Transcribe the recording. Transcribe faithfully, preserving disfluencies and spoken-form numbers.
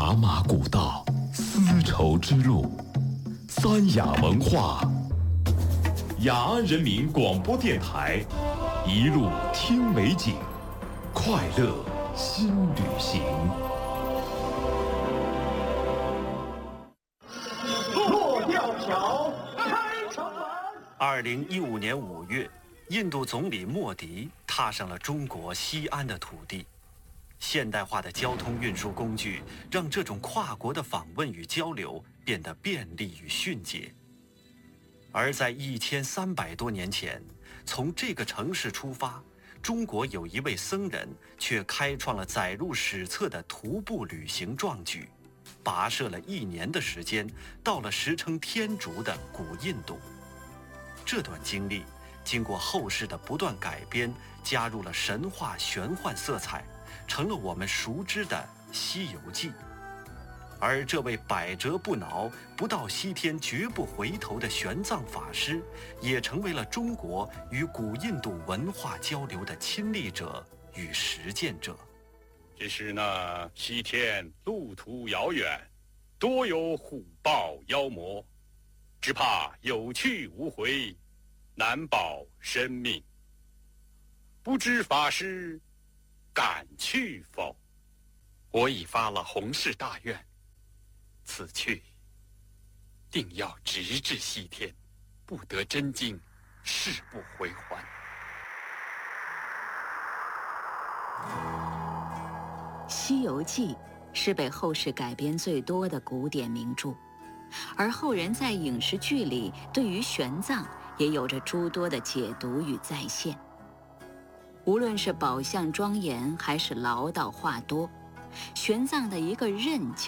茶马古道，丝绸之路，三雅文化。雅安人民广播电台，一路听美景，快乐新旅行。 过吊桥，开城门。 二零一五年五月，印度总理莫迪踏上了中国西安的土地。现代化的交通运输工具让这种跨国的访问与交流变得便利与迅捷。而在一千三百多年前，从这个城市出发，中国有一位僧人却开创了载入史册的徒步旅行壮举，跋涉了一年的时间，到了时称天竺的古印度。这段经历经过后世的不断改编，加入了神话玄幻色彩，成了我们熟知的《西游记》。而这位百折不挠、不到西天绝不回头的玄奘法师，也成为了中国与古印度文化交流的亲历者与实践者。 只是那西天路途遥远，多有虎豹妖魔，只怕有去无回，难保生命。不知法师敢去否？ 我已发了弘誓大愿，此去定要直至西天，不得真经，誓不回还。 《西游记》是被后世改编最多的古典名著，而后人在影视剧里对于玄奘也有着诸多的解读与再现。无论是宝相庄严还是唠叨话多，玄奘的一个韧劲